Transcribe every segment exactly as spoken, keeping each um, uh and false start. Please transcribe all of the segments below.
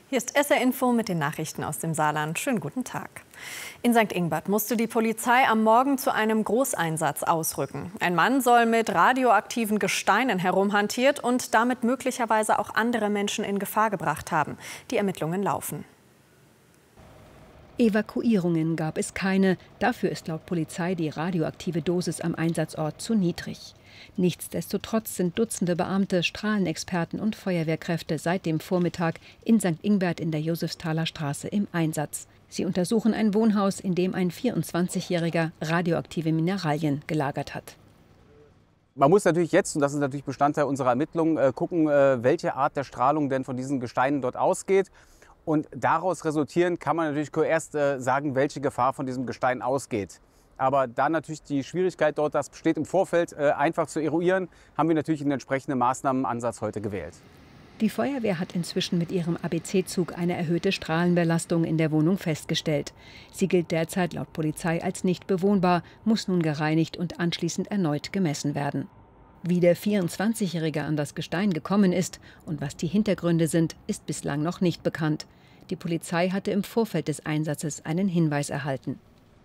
Hier ist S R Info mit den Nachrichten aus dem Saarland. Schönen guten Tag. In Sankt Ingbert musste die Polizei am Morgen zu einem Großeinsatz ausrücken. Ein Mann soll mit radioaktiven Gesteinen herumhantiert und damit möglicherweise auch andere Menschen in Gefahr gebracht haben. Die Ermittlungen laufen. Evakuierungen gab es keine. Dafür ist laut Polizei die radioaktive Dosis am Einsatzort zu niedrig. Nichtsdestotrotz sind Dutzende Beamte, Strahlenexperten und Feuerwehrkräfte seit dem Vormittag in Sankt Ingbert in der Josefsthaler Straße im Einsatz. Sie untersuchen ein Wohnhaus, in dem ein vierundzwanzigjähriger radioaktive Mineralien gelagert hat. Man muss natürlich jetzt, und das ist natürlich Bestandteil unserer Ermittlungen, gucken, welche Art der Strahlung denn von diesen Gesteinen dort ausgeht. Und daraus resultierend kann man natürlich erst sagen, welche Gefahr von diesem Gestein ausgeht. Aber da natürlich die Schwierigkeit dort, das besteht im Vorfeld, einfach zu eruieren, haben wir natürlich einen entsprechenden Maßnahmenansatz heute gewählt. Die Feuerwehr hat inzwischen mit ihrem A B C-Zug eine erhöhte Strahlenbelastung in der Wohnung festgestellt. Sie gilt derzeit laut Polizei als nicht bewohnbar, muss nun gereinigt und anschließend erneut gemessen werden. Wie der vierundzwanzigjährige an das Gestein gekommen ist und was die Hintergründe sind, ist bislang noch nicht bekannt. Die Polizei hatte im Vorfeld des Einsatzes einen Hinweis erhalten.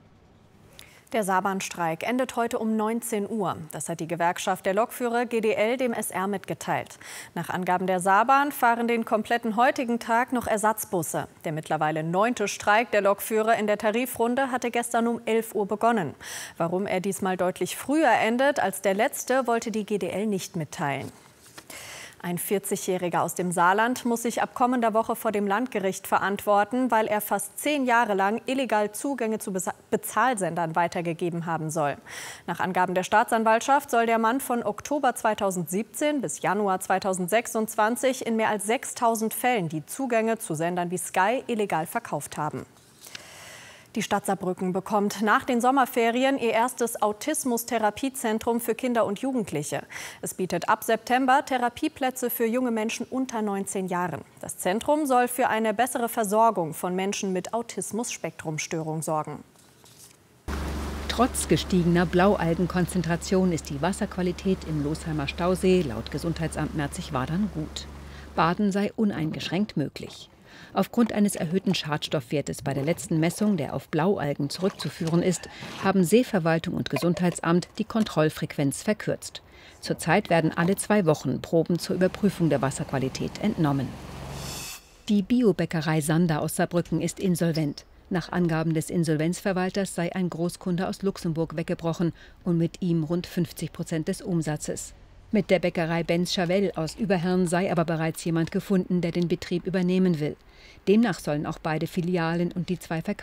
Der Saarbahnstreik endet heute um neunzehn Uhr. Das hat die Gewerkschaft der Lokführer G D L dem S R mitgeteilt. Nach Angaben der Saarbahn fahren den kompletten heutigen Tag noch Ersatzbusse. Der mittlerweile neunte Streik der Lokführer in der Tarifrunde hatte gestern um elf Uhr begonnen. Warum er diesmal deutlich früher endet als der letzte, wollte die G D L nicht mitteilen. Ein vierzigjähriger aus dem Saarland muss sich ab kommender Woche vor dem Landgericht verantworten, weil er fast zehn Jahre lang illegal Zugänge zu Bezahlsendern weitergegeben haben soll. Nach Angaben der Staatsanwaltschaft soll der Mann von Oktober zweitausendsiebzehn bis Januar zweitausendsechsundzwanzig in mehr als sechstausend Fällen die Zugänge zu Sendern wie Sky illegal verkauft haben. Die Stadt Saarbrücken bekommt nach den Sommerferien ihr erstes Autismus-Therapiezentrum für Kinder und Jugendliche. Es bietet ab September Therapieplätze für junge Menschen unter neunzehn Jahren. Das Zentrum soll für eine bessere Versorgung von Menschen mit Autismus-Spektrum-Störung sorgen. Trotz gestiegener Blaualgenkonzentration ist die Wasserqualität im Losheimer Stausee laut Gesundheitsamt Merzig-Wadern gut. Baden sei uneingeschränkt möglich. Aufgrund eines erhöhten Schadstoffwertes bei der letzten Messung, der auf Blaualgen zurückzuführen ist, haben Seeverwaltung und Gesundheitsamt die Kontrollfrequenz verkürzt. Zurzeit werden alle zwei Wochen Proben zur Überprüfung der Wasserqualität entnommen. Die Biobäckerei Sander aus Saarbrücken ist insolvent. Nach Angaben des Insolvenzverwalters sei ein Großkunde aus Luxemburg weggebrochen und mit ihm rund fünfzig Prozent des Umsatzes. Mit der Bäckerei Benz Chavel aus Überherrn sei aber bereits jemand gefunden, der den Betrieb übernehmen will. Demnach sollen auch beide Filialen und die zwei Verkaufsstellen